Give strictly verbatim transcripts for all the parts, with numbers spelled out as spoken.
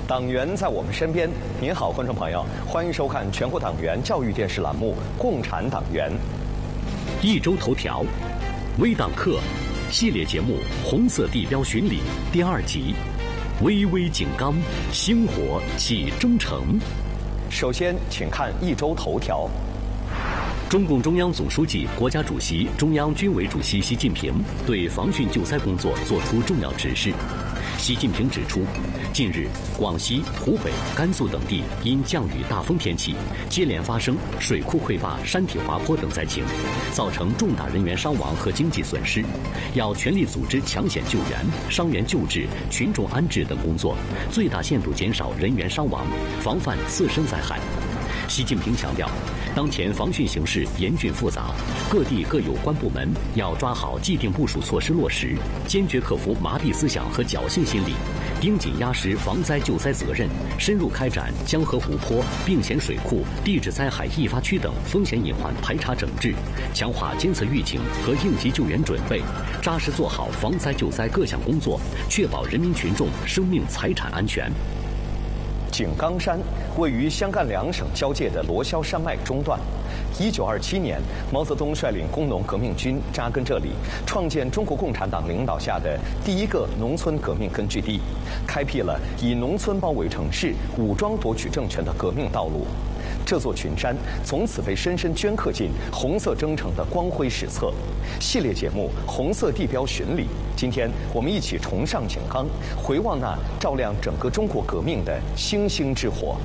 党员在我们身边。您好，观众朋友，欢迎收看全国党员教育电视栏目《共产党员》。 一周头条，微党课系列节目《红色地标巡礼》第二集，微微井冈，星火启征程。 首先，请看一周头条。 中共中央总书记、国家主席、中央军委主席习近平对防汛救灾工作作出重要指示。习近平指出，近日广西、湖北、甘肃等地因降雨大风天气，接连发生水库溃坝、山体滑坡等灾情，造成重大人员伤亡和经济损失，要全力组织抢险救援、伤员救治、群众安置等工作，最大限度减少人员伤亡，防范次生灾害。习近平强调，当前防汛形势严峻复杂，各地各有关部门要抓好既定部署措施落实，坚决克服麻痹思想和侥幸心理，盯紧压实防灾救灾责任，深入开展江河湖泊、病险水库、地质灾害易发区等风险隐患排查整治，强化监测预警和应急救援准备，扎实做好防灾救灾各项工作，确保人民群众生命财产安全。 井冈山位于湘赣两省交界的罗霄山脉中段。一九二七年，毛泽东率领工农革命军扎根这里，创建中国共产党领导下的第一个农村革命根据地，开辟了以农村包围城市、武装夺取政权的革命道路。这座群山从此被深深镌刻进红色征程的光辉史册。系列节目《红色地标巡礼》，今天我们一起重上井冈，回望那照亮整个中国革命的星星之火。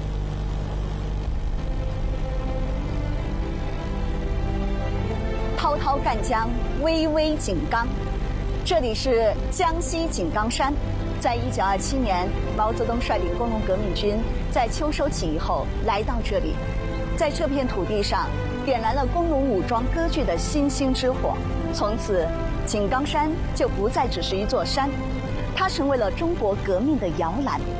滔滔赣江，巍巍井冈，这里是江西井冈山。在一九二七年，毛泽东率领工农革命军在秋收起义后来到这里，在这片土地上点燃了工农武装割据的星星之火。从此，井冈山就不再只是一座山，它成为了中国革命的摇篮。